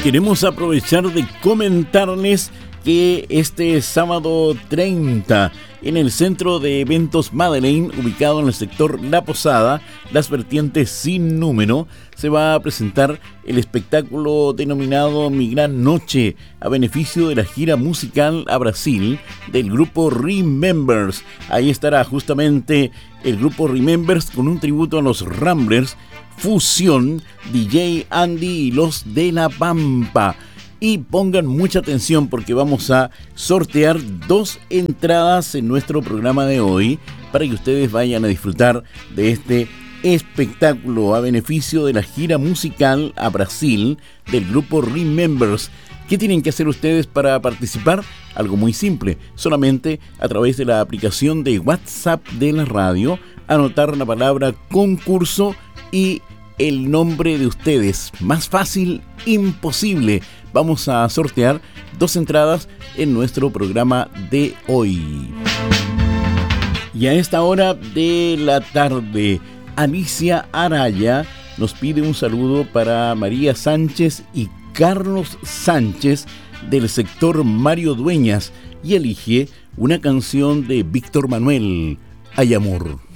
queremos aprovechar de comentarles que este sábado 30 en el Centro de Eventos Madeleine, ubicado en el sector La Posada, Las Vertientes Sin Número, se va a presentar el espectáculo denominado Mi Gran Noche, a beneficio de la gira musical a Brasil del grupo Remembers. Ahí estará justamente el grupo Remembers con un tributo a los Ramblers, Fusión, DJ Andy y los de La Pampa. Y pongan mucha atención porque vamos a sortear 2 entradas en nuestro programa de hoy para que ustedes vayan a disfrutar de este espectáculo a beneficio de la gira musical a Brasil del grupo Remembers. ¿Qué tienen que hacer ustedes para participar? Algo muy simple, solamente a través de la aplicación de WhatsApp de la radio, anotar la palabra concurso y el nombre de ustedes. Más fácil, imposible. Vamos a sortear 2 entradas en nuestro programa de hoy. Y a esta hora de la tarde, Alicia Araya nos pide un saludo para María Sánchez y Carlos Sánchez del sector Mario Dueñas y elige una canción de Víctor Manuel, Hay Amor.